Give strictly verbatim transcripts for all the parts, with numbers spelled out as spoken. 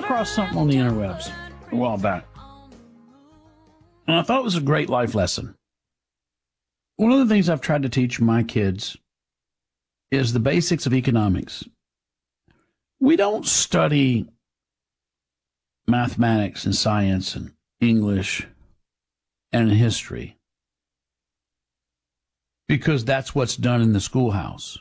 across something on the interwebs a while back, and I thought it was a great life lesson. One of the things I've tried to teach my kids is the basics of economics. We don't study mathematics and science and English and history because that's what's done in the schoolhouse.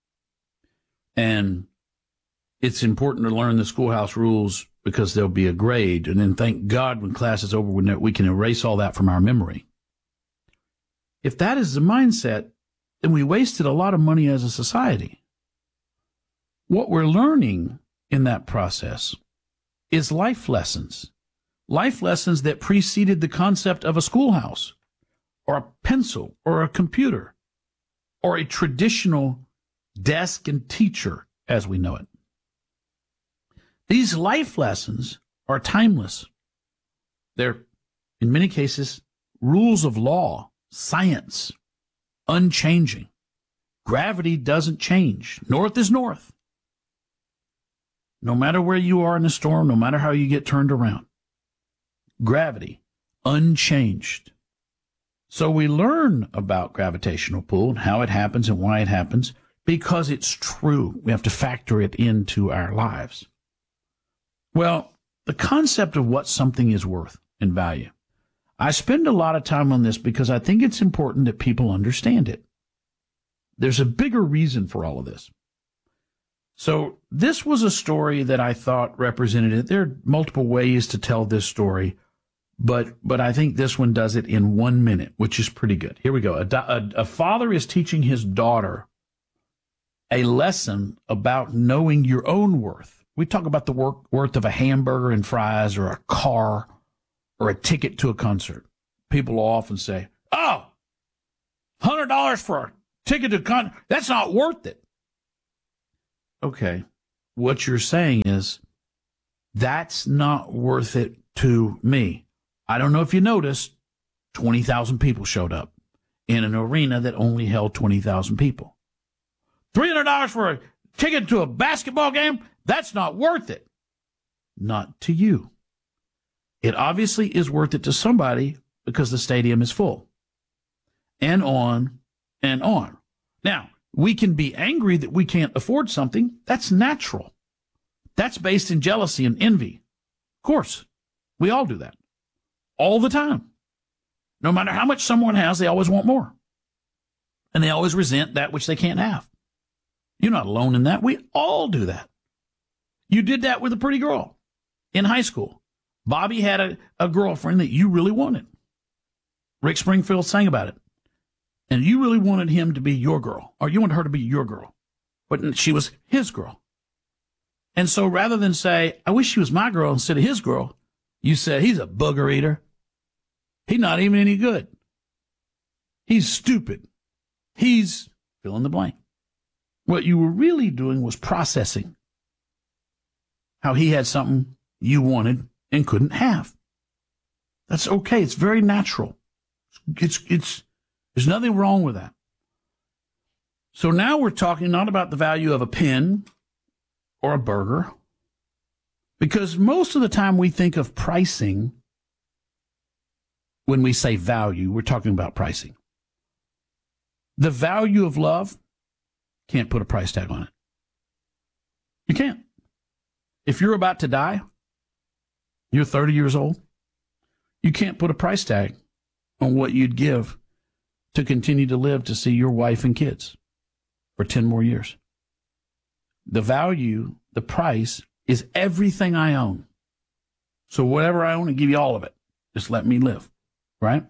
And it's important to learn the schoolhouse rules because there'll be a grade. And then thank God when class is over, we can erase all that from our memory. If that is the mindset, then we wasted a lot of money as a society. What we're learning in that process is life lessons. Life lessons that preceded the concept of a schoolhouse or a pencil or a computer or a traditional desk and teacher as we know it. These life lessons are timeless. They're, in many cases, rules of law, science, unchanging. Gravity doesn't change. North is north. No matter where you are in a storm, no matter how you get turned around. Gravity, unchanged. So we learn about gravitational pull and how it happens and why it happens because it's true. We have to factor it into our lives. Well, the concept of what something is worth and value. I spend a lot of time on this because I think it's important that people understand it. There's a bigger reason for all of this. So this was a story that I thought represented it. There are multiple ways to tell this story, but but I think this one does it in one minute, which is pretty good. Here we go. A, a, a father is teaching his daughter a lesson about knowing your own worth. We talk about the work, worth of a hamburger and fries or a car or a ticket to a concert. People will often say, oh, one hundred dollars for a ticket to a concert, that's not worth it. Okay, what you're saying is, that's not worth it to me. I don't know if you noticed, twenty thousand people showed up in an arena that only held twenty thousand people. three hundred dollars for a ticket to a basketball game? That's not worth it. Not to you. It obviously is worth it to somebody because the stadium is full. And on and on. Now, we can be angry that we can't afford something. That's natural. That's based in jealousy and envy. Of course, we all do that. All the time. No matter how much someone has, they always want more. And they always resent that which they can't have. You're not alone in that. We all do that. You did that with a pretty girl in high school. Bobby had a, a girlfriend that you really wanted. Rick Springfield sang about it. And you really wanted him to be your girl, or you wanted her to be your girl. But she was his girl. And so rather than say, I wish she was my girl instead of his girl, you said, he's a booger eater. He's not even any good. He's stupid. He's fill in the blank. What you were really doing was processing how he had something you wanted and couldn't have. That's okay. It's very natural. It's, it's, there's nothing wrong with that. So now we're talking not about the value of a pen or a burger, because most of the time we think of pricing when we say value, we're talking about pricing. The value of love, can't put a price tag on it. You can't. If you're about to die, you're thirty years old, you can't put a price tag on what you'd give to continue to live to see your wife and kids for ten more years. The value, the price, is everything I own. So whatever I own, I give you all of it. Just let me live, right?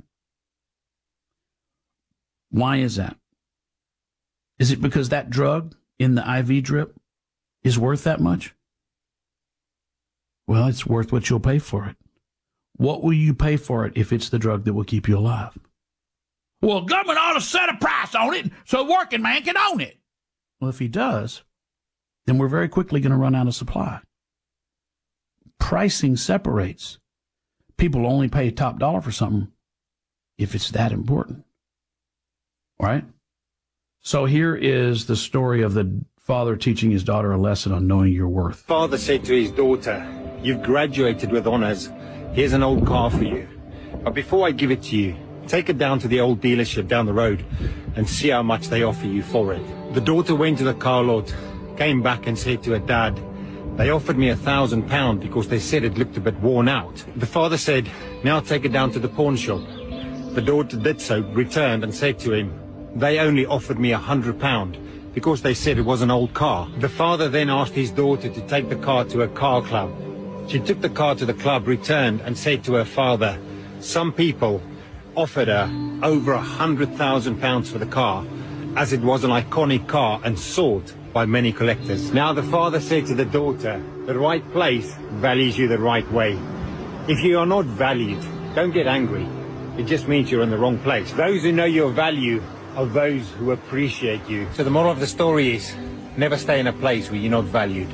Why is that? Is it because that drug in the I V drip is worth that much? Well, it's worth what you'll pay for it. What will you pay for it if it's the drug that will keep you alive? Well, government ought to set a price on it so a working man can own it. Well, if he does, then we're very quickly going to run out of supply. Pricing separates. People only pay top dollar for something if it's that important. All right? So here is the story of the father teaching his daughter a lesson on knowing your worth. Father said to his daughter, You've graduated with honors. Here's an old car for you. But before I give it to you, take it down to the old dealership down the road and see how much they offer you for it. The daughter went to the car lot, came back and said to her dad, they offered me a thousand pound because they said it looked a bit worn out. The father said, now take it down to the pawn shop. The daughter did so, returned and said to him, they only offered me a hundred pound because they said it was an old car. The father then asked his daughter to take the car to a car club. She took the car to the club, returned and said to her father, some people offered her over a hundred thousand pounds for the car, as it was an iconic car and sought by many collectors. Now the father said to the daughter, the right place values you the right way. If you are not valued, don't get angry. It just means you're in the wrong place. Those who know your value are those who appreciate you. So the moral of the story is, never stay in a place where you're not valued.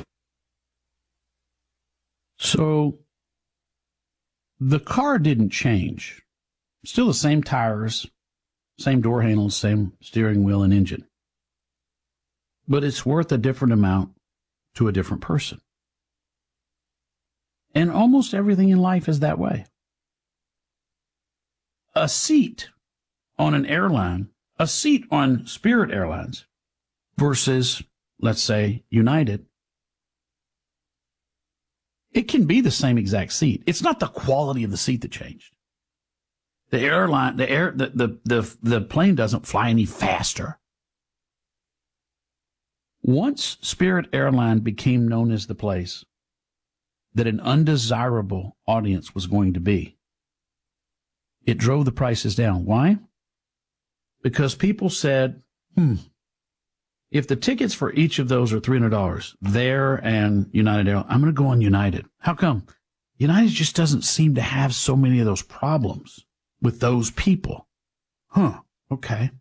So the car didn't change. Still the same tires, same door handles, same steering wheel and engine. But it's worth a different amount to a different person. And almost everything in life is that way. A seat on an airline, a seat on Spirit Airlines versus, let's say, United, it can be the same exact seat. It's not the quality of the seat that changed. The airline, the air, the, the, the, the plane doesn't fly any faster. Once Spirit Airline became known as the place that an undesirable audience was going to be, it drove the prices down. Why? Because people said, hmm, if the tickets for each of those are three hundred dollars, there and United Airlines, I'm going to go on United. How come? United just doesn't seem to have so many of those problems with those people. Huh, okay.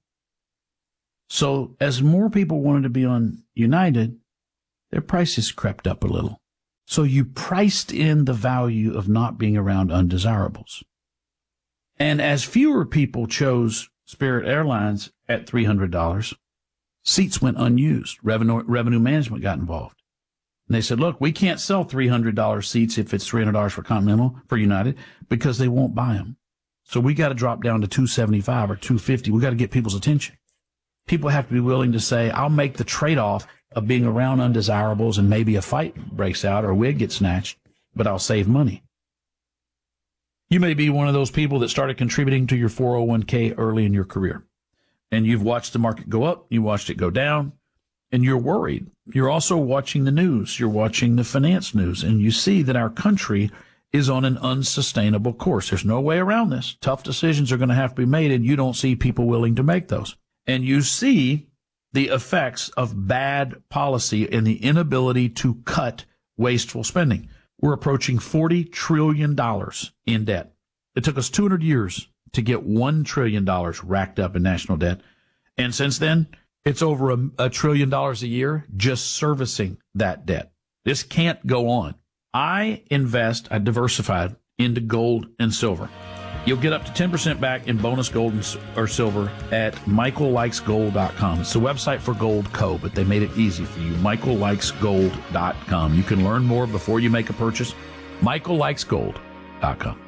So as more people wanted to be on United, their prices crept up a little. So you priced in the value of not being around undesirables. And as fewer people chose Spirit Airlines at three hundred dollars, seats went unused. Revenue, revenue management got involved. And they said, look, we can't sell three hundred dollars seats if it's three hundred dollars for Continental, for United, because they won't buy them. So we got to drop down to two seventy-five or two fifty. We got to get people's attention. People have to be willing to say, I'll make the trade-off of being around undesirables and maybe a fight breaks out or a wig gets snatched, but I'll save money. You may be one of those people that started contributing to your four oh one k early in your career. And you've watched the market go up, you watched it go down, and you're worried. You're also watching the news. You're watching the finance news, and you see that our country is on an unsustainable course. There's no way around this. Tough decisions are going to have to be made, and you don't see people willing to make those. And you see the effects of bad policy and the inability to cut wasteful spending. We're approaching forty trillion dollars in debt. It took us two hundred years to get one trillion dollars racked up in national debt. And since then, it's over a, a trillion dollars a year just servicing that debt. This can't go on. I invest, I diversified into gold and silver. You'll get up to ten percent back in bonus gold and, or silver at michael likes gold dot com. It's the website for Gold Co., but they made it easy for you, michael likes gold dot com. You can learn more before you make a purchase, michael likes gold dot com.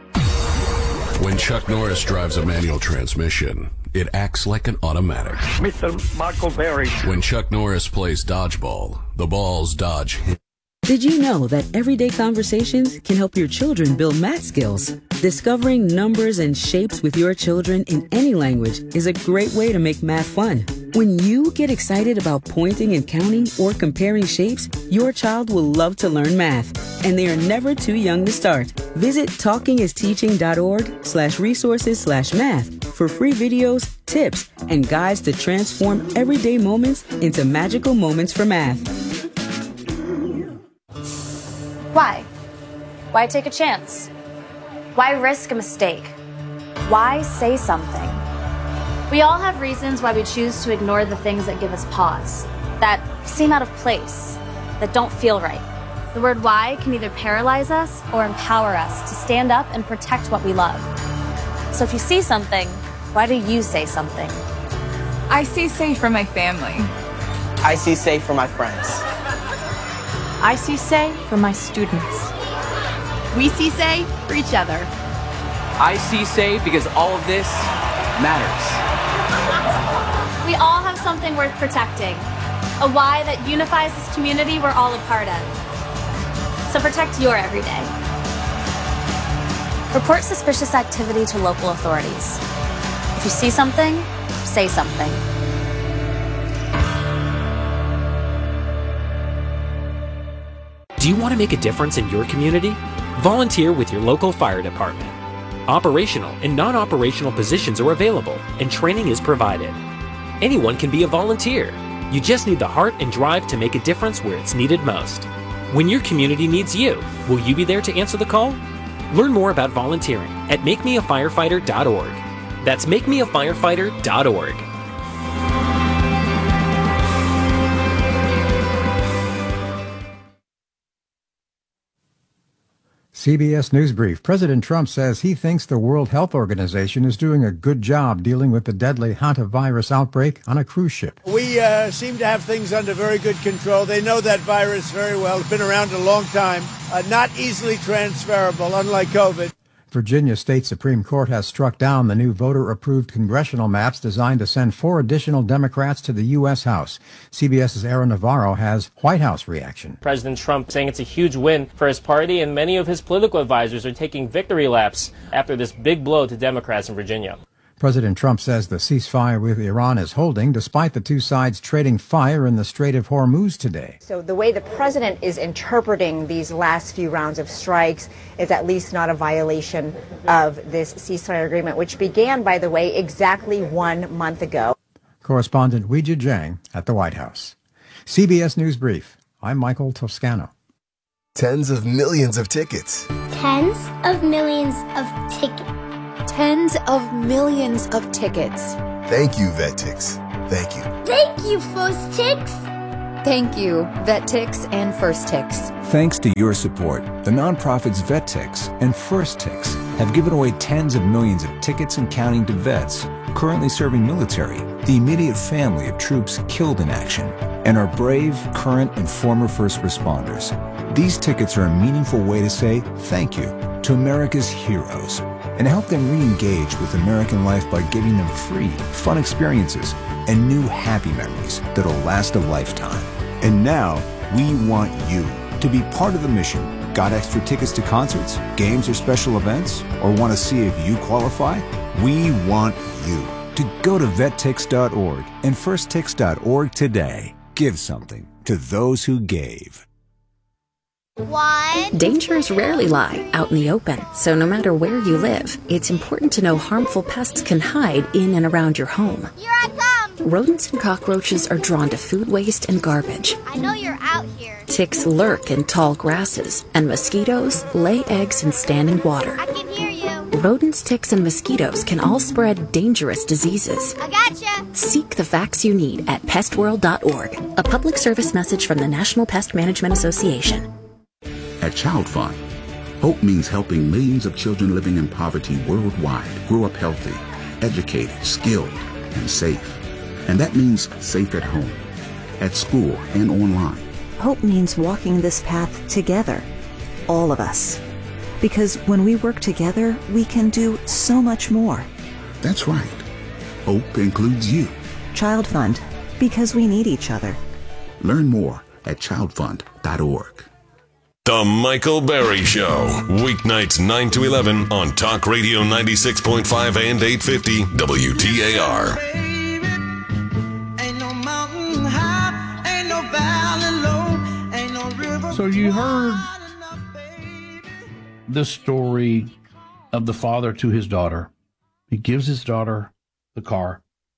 When Chuck Norris drives a manual transmission, it acts like an automatic. Mister Michael Berry. When Chuck Norris plays dodgeball, the balls dodge him. Did you know that everyday conversations can help your children build math skills? Discovering numbers and shapes with your children in any language is a great way to make math fun. When you get excited about pointing and counting or comparing shapes, your child will love to learn math, and they are never too young to start. Visit talkingisteaching.org slash resources slash math for free videos, tips, and guides to transform everyday moments into magical moments for math. Why? Why take a chance? Why risk a mistake? Why say something? We all have reasons why we choose to ignore the things that give us pause, that seem out of place, that don't feel right. The word why can either paralyze us or empower us to stand up and protect what we love. So if you see something, why do you say something? I see safe for my family. I see safe for my friends. I see say for my students. We see Say for each other. I see Say because all of this matters. We all have something worth protecting. A why that unifies this community we're all a part of. So protect your everyday. Report suspicious activity to local authorities. If you see something, say something. Do you want to make a difference in your community? Volunteer with your local fire department. Operational and non-operational positions are available, and training is provided. Anyone can be a volunteer. You just need the heart and drive to make a difference where it's needed most. When your community needs you, will you be there to answer the call? Learn more about volunteering at make me a firefighter dot org. That's make me a firefighter dot org. C B S News Brief. President Trump says he thinks the World Health Organization is doing a good job dealing with the deadly hantavirus outbreak on a cruise ship. We uh, seem to have things under very good control. They know that virus very well. It's been around a long time. Uh, not easily transferable, unlike COVID. Virginia State Supreme Court has struck down the new voter-approved congressional maps designed to send four additional Democrats to the U S House. CBS's Aaron Navarro has White House reaction. President Trump saying it's a huge win for his party, and many of his political advisors are taking victory laps after this big blow to Democrats in Virginia. President Trump says the ceasefire with Iran is holding despite the two sides trading fire in the Strait of Hormuz today. So the way the president is interpreting these last few rounds of strikes is at least not a violation of this ceasefire agreement, which began, by the way, exactly one month ago. Correspondent Weijia Jiang at the White House. C B S News Brief. I'm Michael Toscano. Tens of millions of tickets. Tens of millions of tickets. Tens of millions of tickets. Thank you, VetTix. Thank you. Thank you, First Tix. Thank you, VetTix and First Tix. Thanks to your support, the nonprofits VetTix and First Tix have given away tens of millions of tickets and counting to vets currently serving military, the immediate family of troops killed in action, and our brave, current, and former first responders. These tickets are a meaningful way to say thank you to America's heroes and help them re-engage with American life by giving them free, fun experiences and new happy memories that'll last a lifetime. And now, we want you to be part of the mission. Got extra tickets to concerts, games, or special events? Or want to see if you qualify? We want you to go to vet tix dot org and first tix dot org today. Give something to those who gave. One. Dangers rarely lie out in the open, so no matter where you live, it's important to know harmful pests can hide in and around your home. Here I come! Rodents and cockroaches are drawn to food waste and garbage. I know you're out here. Ticks lurk in tall grasses, and mosquitoes lay eggs in standing water. I can hear you. Rodents, ticks, and mosquitoes can all spread dangerous diseases. I gotcha! Seek the facts you need at pest world dot org, a public service message from the National Pest Management Association. At Child Fund, hope means helping millions of children living in poverty worldwide grow up healthy, educated, skilled, and safe. And that means safe at home, at school, and online. Hope means walking this path together, all of us. Because when we work together, we can do so much more. That's right. Hope includes you. Child Fund, because we need each other. Learn more at child fund dot org. The Michael Berry Show, weeknights nine to eleven on Talk Radio ninety-six point five and eight fifty W T A R. So you heard the story of the father to his daughter. He gives his daughter the car,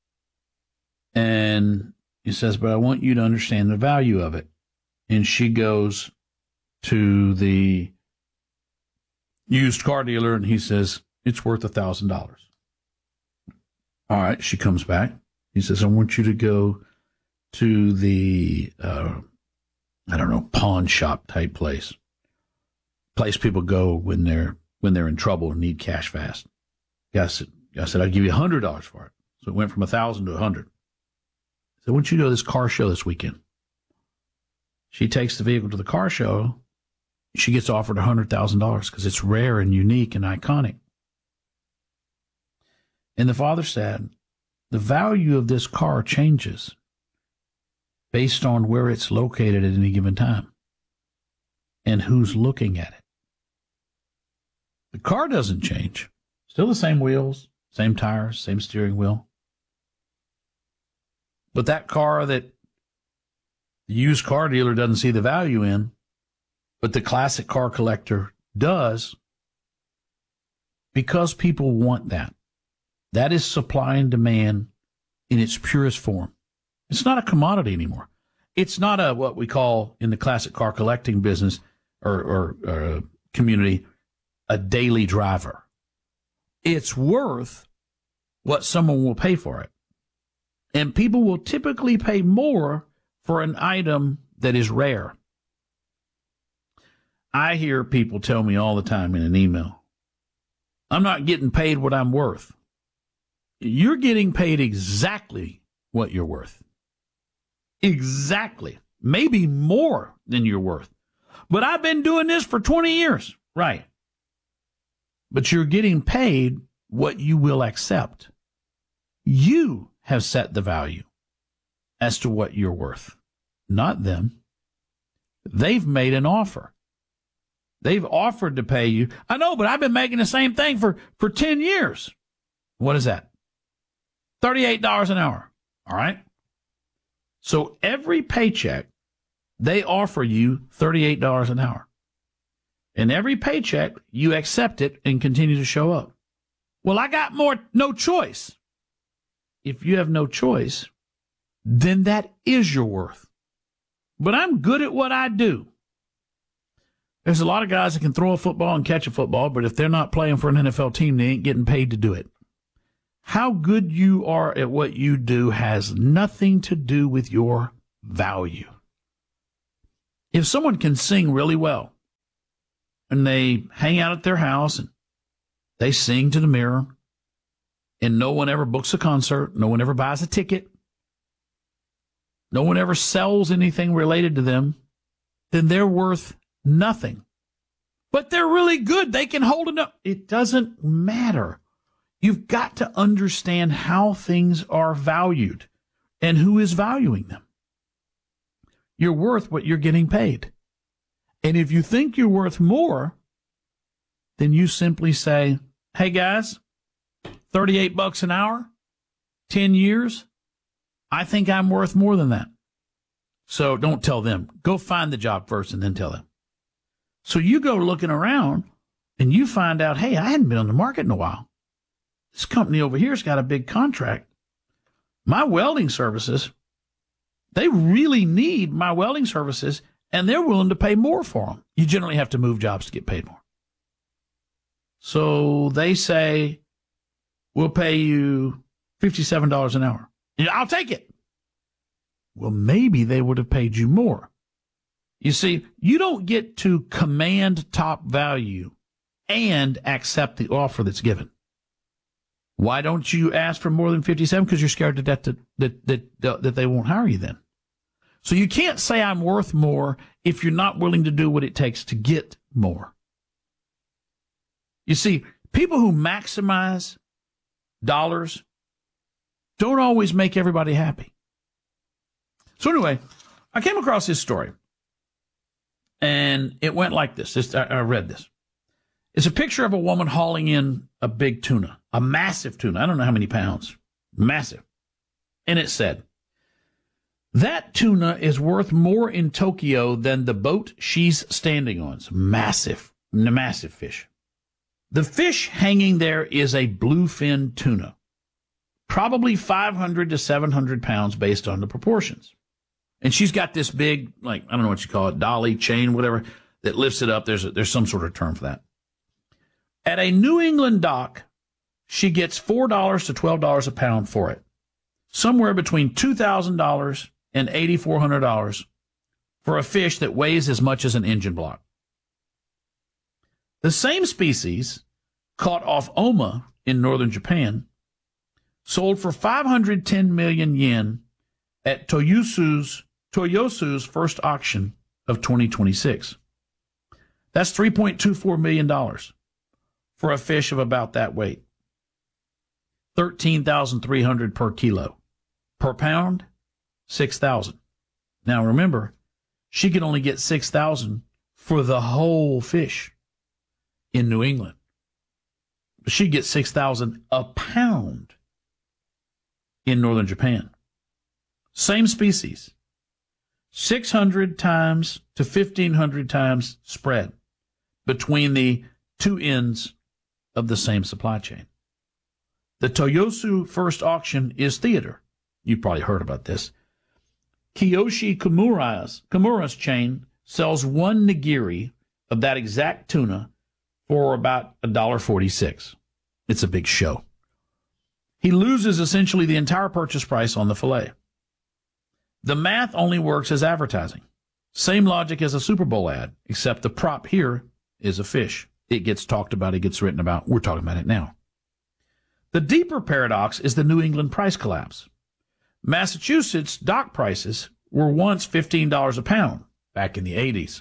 and he says, but I want you to understand the value of it. And she goes to the used car dealer, and he says, it's worth a thousand dollars. All right, she comes back. He says, I want you to go to the, uh, I don't know, pawn shop type place. Place people go when they're when they're in trouble and need cash fast. Guy said, I said, I'll give you a hundred dollars for it. So it went from a thousand to a hundred. So I want you to go to this car show this weekend. She takes the vehicle to the car show. she gets offered one hundred thousand dollars because it's rare and unique and iconic. And the father said, the value of this car changes based on where it's located at any given time and who's looking at it. The car doesn't change. Still the same wheels, same tires, same steering wheel. But that car that the used car dealer doesn't see the value in, but the classic car collector does, because people want that. That is supply and demand in its purest form. It's not a commodity anymore. It's not a what we call in the classic car collecting business or, or, or community a daily driver. It's worth what someone will pay for it. And people will typically pay more for an item that is rare. I hear people tell me all the time in an email, I'm not getting paid what I'm worth. You're getting paid exactly what you're worth. Exactly. Maybe more than you're worth. But I've been doing this for twenty years. Right. But you're getting paid what you will accept. You have set the value as to what you're worth, not them. They've made an offer. They've offered to pay you. I know, but I've been making the same thing for, for ten years. What is that? thirty-eight dollars an hour. All right. So every paycheck, they offer you thirty-eight dollars an hour. And every paycheck, you accept it and continue to show up. Well, I got more, no choice. If you have no choice, then that is your worth. But I'm good at what I do. There's a lot of guys that can throw a football and catch a football, but if they're not playing for an N F L team, they ain't getting paid to do it. How good you are at what you do has nothing to do with your value. If someone can sing really well, and they hang out at their house and they sing to the mirror, and no one ever books a concert, no one ever buys a ticket, no one ever sells anything related to them, then they're worth nothing. But they're really good. They can hold it up. It doesn't matter. You've got to understand how things are valued and who is valuing them. You're worth what you're getting paid. And if you think you're worth more, then you simply say, hey guys, thirty-eight bucks an hour, ten years, I think I'm worth more than that. So don't tell them. Go find the job first and then tell them. So you go looking around and you find out, hey, I hadn't been on the market in a while. This company over here's got a big contract. My welding services, they really need my welding services, and they're willing to pay more for them. You generally have to move jobs to get paid more. So they say, we'll pay you fifty-seven dollars an hour. And I'll take it. Well, maybe they would have paid you more. You see, you don't get to command top value and accept the offer that's given. Why don't you ask for more than fifty-seven? Because you're scared to death that, that, that, that they won't hire you then. So you can't say I'm worth more if you're not willing to do what it takes to get more. You see, people who maximize dollars don't always make everybody happy. So anyway, I came across this story, and it went like this. this I, I read this. It's a picture of a woman hauling in a big tuna, a massive tuna. I don't know how many pounds. Massive. And it said, that tuna is worth more in Tokyo than the boat she's standing on. It's massive, massive fish. The fish hanging there is a bluefin tuna, probably five hundred to seven hundred pounds based on the proportions. And she's got this big, like, I don't know what you call it, dolly, chain, whatever, that lifts it up. There's a, there's some sort of term for that. At a New England dock, she gets four dollars to twelve dollars a pound for it, somewhere between two thousand dollars and eight thousand four hundred dollars for a fish that weighs as much as an engine block. The same species, caught off Oma in northern Japan, sold for five hundred ten million yen at Toyosu's, Toyosu's first auction of twenty twenty-six. That's three point two four million dollars for a fish of about that weight. thirteen thousand three hundred dollars per kilo. Per pound, six thousand dollars. Now remember, she could only get six thousand dollars for the whole fish in New England. But she gets six thousand dollars a pound in northern Japan. Same species. six hundred times to fifteen hundred times spread between the two ends of the same supply chain. The Toyosu first auction is theater. You've probably heard about this. Kiyoshi Kimura's, Kimura's chain sells one nigiri of that exact tuna for about one dollar forty-six. It's a big show. He loses essentially the entire purchase price on the fillet. The math only works as advertising. Same logic as a Super Bowl ad, except the prop here is a fish. It gets talked about, it gets written about. We're talking about it now. The deeper paradox is the New England price collapse. Massachusetts dock prices were once fifteen dollars a pound back in the eighties.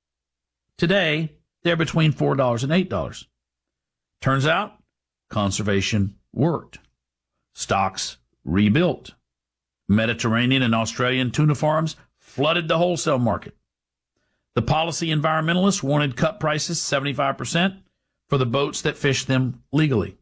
Today, they're between four dollars and eight dollars. Turns out, conservation worked. Stocks rebuilt. Mediterranean and Australian tuna farms flooded the wholesale market. The policy environmentalists wanted cut prices seventy-five percent for the boats that fished them legally.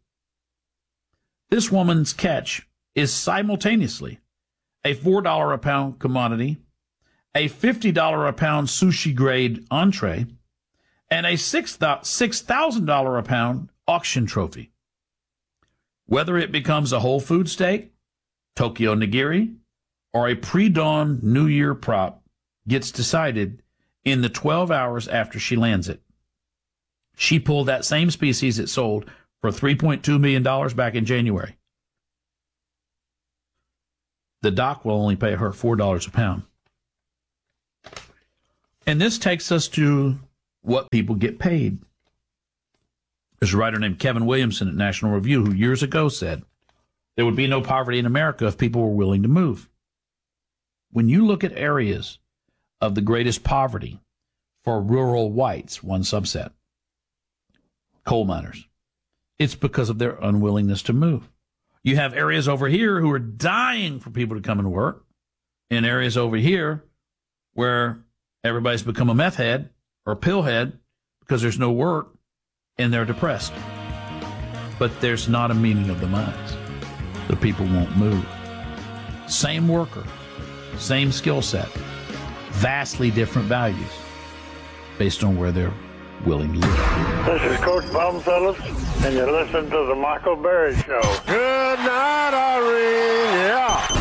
This woman's catch is simultaneously a four dollars a pound commodity, a fifty dollars a pound sushi-grade entree, and a six thousand dollars a pound auction trophy. Whether it becomes a whole food steak, Tokyo nigiri, or a pre-dawn New Year prop gets decided in the twelve hours after she lands it. She pulled that same species it sold for three point two million dollars back in January. The dock will only pay her four dollars a pound. And this takes us to what people get paid. There's a writer named Kevin Williamson at National Review who years ago said there would be no poverty in America if people were willing to move. When you look at areas of the greatest poverty for rural whites, one subset, coal miners, it's because of their unwillingness to move. You have areas over here who are dying for people to come and work, and areas over here where everybody's become a meth head or a pill head because there's no work and they're depressed. But there's not a meeting of the minds. The people won't move. Same worker, same skill set, vastly different values based on where they're willing to live. This is Coach Bum Phillips, and you're listening to the Michael Berry Show. Good night, Irene. Yeah.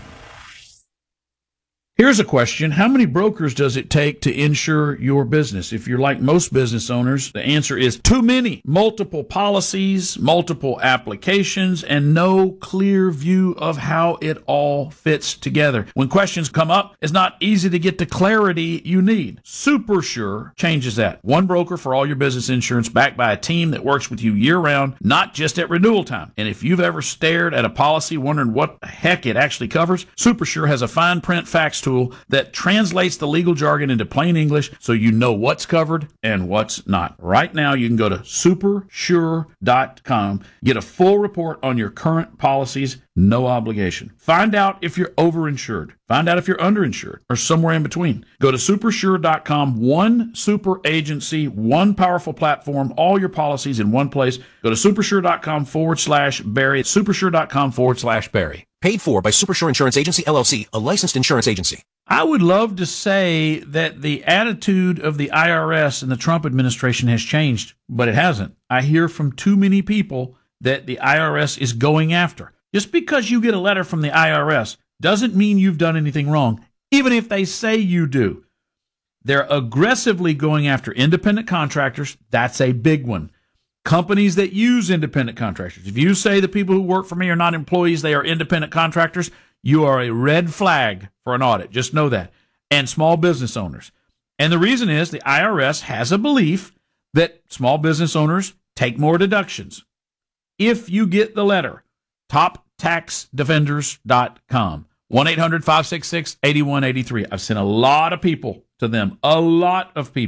Here's a question. How many brokers does it take to insure your business? If you're like most business owners, the answer is too many. Multiple policies, multiple applications, and no clear view of how it all fits together. When questions come up, it's not easy to get the clarity you need. SuperSure changes that. One broker for all your business insurance backed by a team that works with you year-round, not just at renewal time. And if you've ever stared at a policy wondering what the heck it actually covers, SuperSure has a fine print facts tool that translates the legal jargon into plain English so you know what's covered and what's not. Right now, you can go to super sure dot com, get a full report on your current policies, no obligation. Find out if you're overinsured. Find out if you're underinsured or somewhere in between. Go to super sure dot com, one super agency, one powerful platform, all your policies in one place. Go to super sure dot com forward slash Barry, super sure dot com forward slash Barry. Paid for by SuperSure Insurance Agency, L L C, a licensed insurance agency. I would love to say that the attitude of the I R S and the Trump administration has changed, but it hasn't. I hear from too many people that the I R S is going after. Just because you get a letter from the I R S doesn't mean you've done anything wrong, even if they say you do. They're aggressively going after independent contractors. That's a big one. Companies that use independent contractors. If you say the people who work for me are not employees, they are independent contractors, you are a red flag for an audit. Just know that. And small business owners. And the reason is the I R S has a belief that small business owners take more deductions. If you get the letter, top tax defenders dot com, one eight hundred five six six eight one eight three. I've sent a lot of people to them, a lot of people.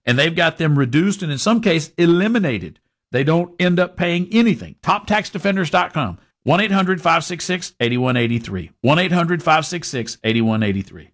And they've got them reduced and in some cases eliminated. They don't end up paying anything. top tax defenders dot com. one eight hundred five six six eight one eight three. one eight hundred five six six eight one eight three.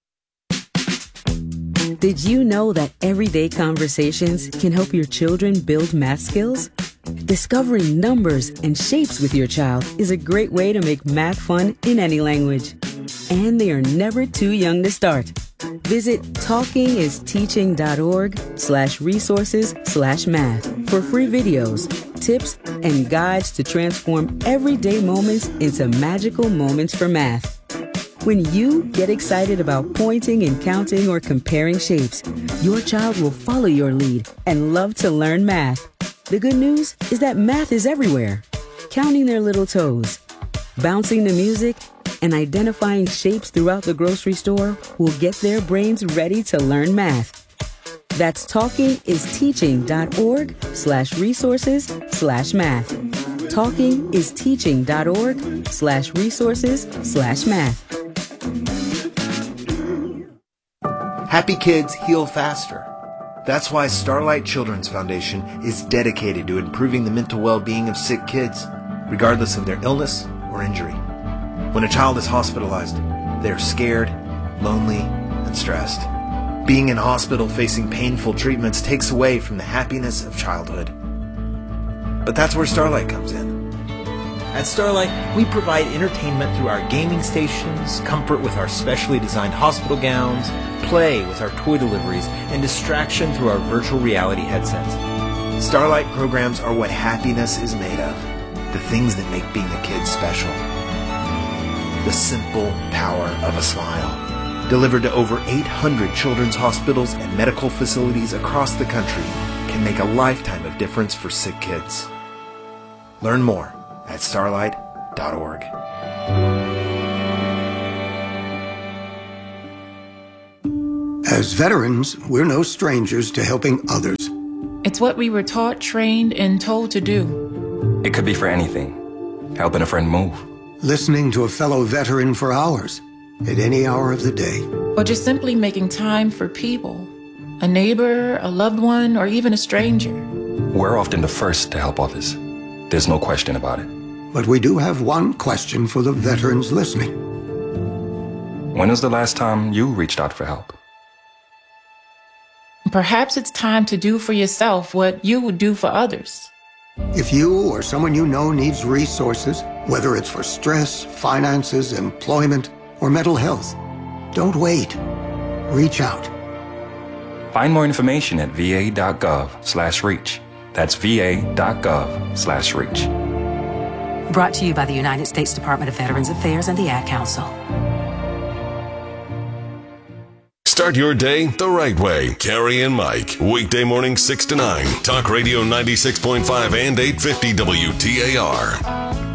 Did you know that everyday conversations can help your children build math skills? Discovering numbers and shapes with your child is a great way to make math fun in any language. And they are never too young to start. Visit talkingisteaching.org slash resources slash math for free videos, tips, and guides to transform everyday moments into magical moments for math. When you get excited about pointing and counting or comparing shapes, your child will follow your lead and love to learn math. The good news is that math is everywhere. Counting their little toes, bouncing the music, and identifying shapes throughout the grocery store will get their brains ready to learn math. That's talkingisteaching.org slash resources slash math. talkingisteaching.org slash resources slash math. Happy kids heal faster. That's why Starlight Children's Foundation is dedicated to improving the mental well-being of sick kids, regardless of their illness or injury. When a child is hospitalized, they are scared, lonely, and stressed. Being in hospital facing painful treatments takes away from the happiness of childhood. But that's where Starlight comes in. At Starlight, we provide entertainment through our gaming stations, comfort with our specially designed hospital gowns, play with our toy deliveries, and distraction through our virtual reality headsets. Starlight programs are what happiness is made of, the things that make being a kid special. The simple power of a smile. Delivered to over eight hundred children's hospitals and medical facilities across the country can make a lifetime of difference for sick kids. Learn more at starlight dot org. As veterans, we're no strangers to helping others. It's what we were taught, trained, and told to do. It could be for anything. Helping a friend move. Listening to a fellow veteran for hours, at any hour of the day. Or just simply making time for people. A neighbor, a loved one, or even a stranger. We're often the first to help others. There's no question about it. But we do have one question for the veterans listening. When was the last time you reached out for help? Perhaps it's time to do for yourself what you would do for others. If you or someone you know needs resources, whether it's for stress, finances, employment, or mental health, don't wait. Reach out. Find more information at va.gov slash reach. That's va.gov slash reach. Brought to you by the United States Department of Veterans Affairs and the Ad Council. Start your day the right way. Carrie and Mike. Weekday morning six to nine. Talk Radio ninety-six point five and eight fifty W T A R.